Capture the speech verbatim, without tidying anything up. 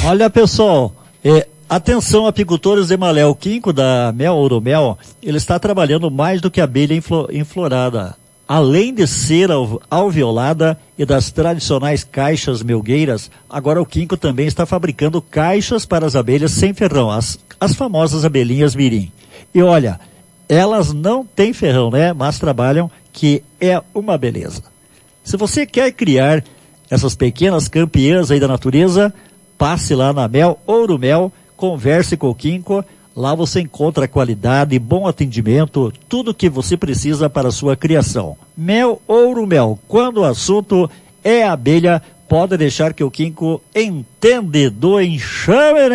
Olha, pessoal, é, atenção, apicultores de Malé, o Quinco da Mel Ouro Mel, ele está trabalhando mais do que abelha enflo, enflorada. Além de ser alveolada e das tradicionais caixas melgueiras, agora o Quinco também está fabricando caixas para as abelhas sem ferrão, as, as famosas abelhinhas mirim. E olha, elas não têm ferrão, né? Mas trabalham, que é uma beleza. Se você quer criar essas pequenas campeãs aí da natureza, passe lá na Mel Ouro Mel, converse com o Quinco. Lá você encontra qualidade, bom atendimento, tudo que você precisa para a sua criação. Mel Ouro Mel, quando o assunto é abelha, pode deixar que o Quinco entende do enxame, né?